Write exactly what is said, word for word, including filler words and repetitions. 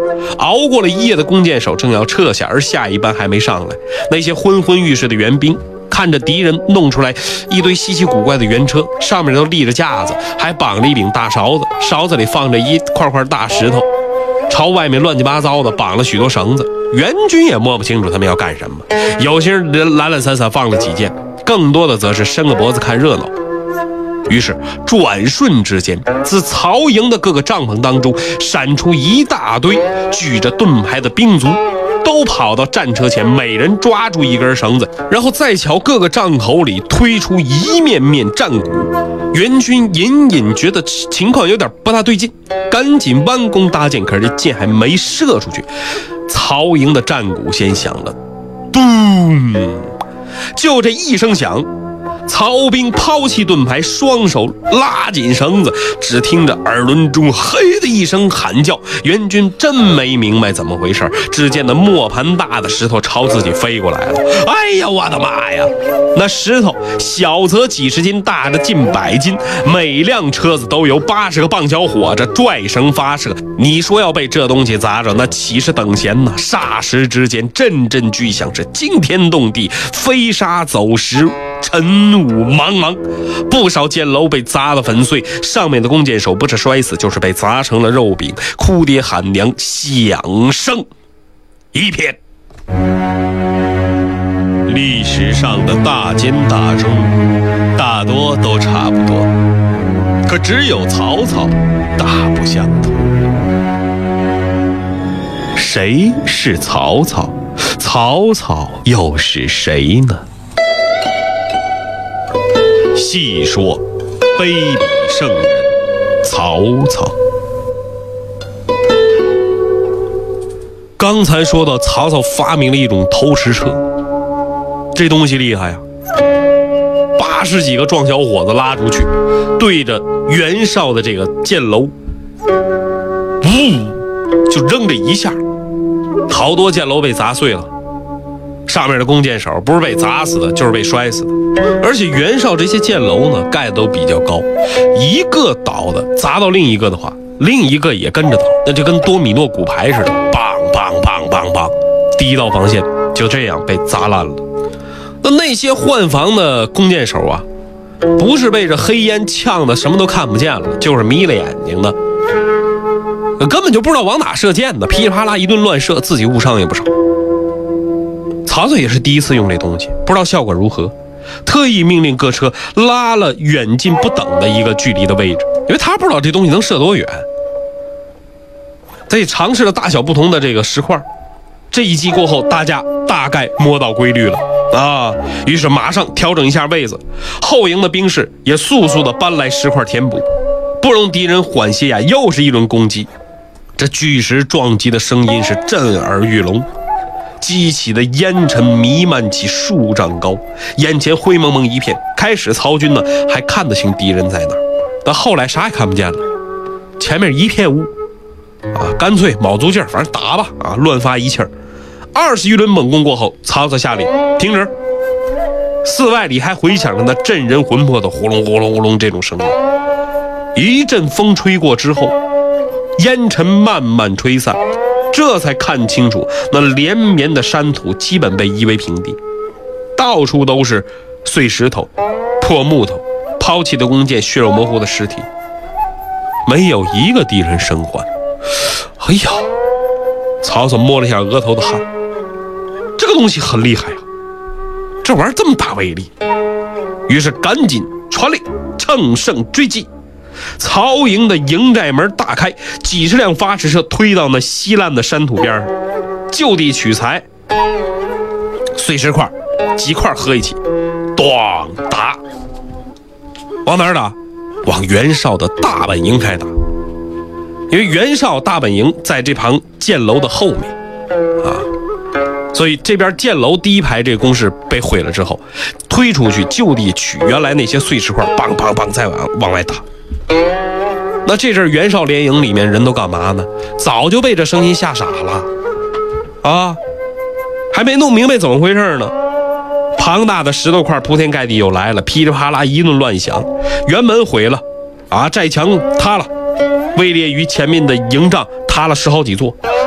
熬过了一夜的弓箭手正要撤下，而下一班还没上来。那些昏昏欲睡的援兵看着敌人弄出来一堆稀奇古怪的原车，上面都立着架子，还绑了一柄大勺子，勺子里放着一块块大石头，朝外面乱七八糟的绑了许多绳子。援军也摸不清楚他们要干什么，有些人懒懒散散放了几箭，更多的则是伸个脖子看热闹。于是转瞬之间，自曹营的各个帐篷当中闪出一大堆举着盾牌的兵卒，都跑到战车前，每人抓住一根绳子，然后再瞧各个帐口里推出一面面战鼓。援军隐隐觉得情况有点不大对劲，赶紧弯弓搭箭，可是这箭还没射出去，曹营的战鼓先响了，咚！就这一声响，曹兵抛弃盾牌，双手拉紧绳子，只听着耳轮中嘿的一声喊叫，援军真没明白怎么回事，只见那磨盘大的石头朝自己飞过来了。哎呀，我的妈呀！那石头小则几十斤，大的近百斤，每辆车子都有八十个棒小伙子拽绳发射。你说要被这东西砸着，那岂是等闲呢？霎时之间，阵阵巨响是惊天动地，飞沙走石，晨雾茫茫，不少箭楼被砸得粉碎，上面的弓箭手不是摔死，就是被砸成了肉饼，哭爹喊娘，响声一片。历史上的大奸大忠，大多都差不多，可只有曹操大不相同。谁是曹操？曹操又是谁呢？细说卑鄙圣人曹操。刚才说到曹操发明了一种投石车，这东西厉害呀，八十几个壮小伙子拉出去，对着袁绍的这个箭楼，呜，就扔这一下，好多箭楼被砸碎了。上面的弓箭手不是被砸死的，就是被摔死的。而且袁绍这些箭楼呢，盖的都比较高，一个倒的砸到另一个的话，另一个也跟着倒，那就跟多米诺骨牌似的，梆梆梆梆梆，第一道防线就这样被砸烂了。那那些换防的弓箭手啊，不是被这黑烟呛的什么都看不见了，就是迷了眼睛的，根本就不知道往哪射箭的，噼里啪啦一顿乱射，自己误伤也不少。曹操也是第一次用这东西，不知道效果如何，特意命令各车拉了远近不等的一个距离的位置，因为他不知道这东西能射多远。他也尝试了大小不同的这个石块，这一击过后，大家大概摸到规律了啊，于是马上调整一下位子，后营的兵士也速速的搬来石块填补，不容敌人缓歇呀，又是一轮攻击。这巨石撞击的声音是震耳欲聋，激起的烟尘弥漫起数丈高，眼前灰蒙蒙一片。开始曹军呢还看得清敌人在哪儿，但后来啥也看不见了，前面一片雾啊，干脆卯足劲儿，反正打吧啊，乱发一气儿。二十余轮猛攻过后，曹操下令停止。寺外里还回响着那震人魂魄的呼隆呼隆呼隆这种声音。一阵风吹过之后，烟尘慢慢吹散，这才看清楚那连绵的山土基本被夷为平地，到处都是碎石头、破木头、抛弃的弓箭、血肉模糊的尸体，没有一个敌人生还。哎呀，曹操摸了一下额头的汗，这个东西很厉害啊，这玩意儿这么大威力。于是赶紧传令乘胜追击。曹营的营寨门大开，几十辆发矢车推到那稀烂的山土边上，就地取材，碎石块几块合一起，咣打。往哪儿打？往袁绍的大本营开打。因为袁绍大本营在这旁箭楼的后面啊，所以这边箭楼第一排这个工事被毁了之后，推出去就地取原来那些碎石块，梆梆梆再往往外打。那这阵袁绍连营里面人都干嘛呢？早就被这声音吓傻了啊，还没弄明白怎么回事呢。庞大的石头块铺天盖地又来了，噼里啪啦一顿乱响，辕门毁了啊，寨墙塌了，位列于前面的营帐塌了十好几座，